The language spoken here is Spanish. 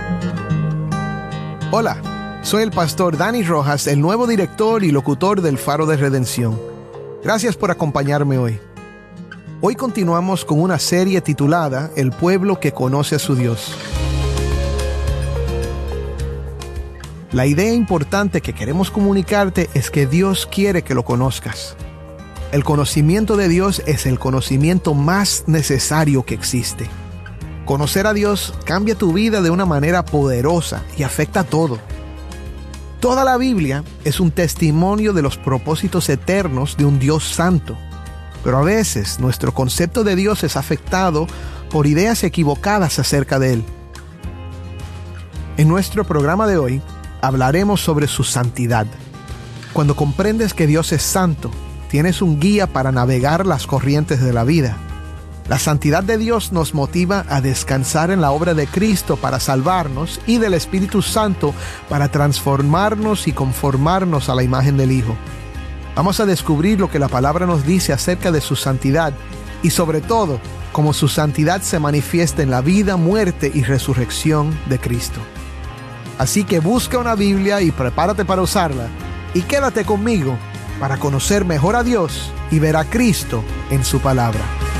Hola, soy el pastor Dani Rojas, el nuevo director y locutor del Faro de Redención. Gracias por acompañarme hoy. Hoy continuamos con una serie titulada El pueblo que conoce a su Dios. La idea importante que queremos comunicarte es que Dios quiere que lo conozcas. El conocimiento de Dios es el conocimiento más necesario que existe. Conocer a Dios cambia tu vida de una manera poderosa y afecta a todo. Toda la Biblia es un testimonio de los propósitos eternos de un Dios santo. Pero a veces nuestro concepto de Dios es afectado por ideas equivocadas acerca de Él. En nuestro programa de hoy hablaremos sobre su santidad. Cuando comprendes que Dios es santo, tienes un guía para navegar las corrientes de la vida. La santidad de Dios nos motiva a descansar en la obra de Cristo para salvarnos y del Espíritu Santo para transformarnos y conformarnos a la imagen del Hijo. Vamos a descubrir lo que la palabra nos dice acerca de su santidad y sobre todo, cómo su santidad se manifiesta en la vida, muerte y resurrección de Cristo. Así que busca una Biblia y prepárate para usarla y quédate conmigo para conocer mejor a Dios y ver a Cristo en su palabra.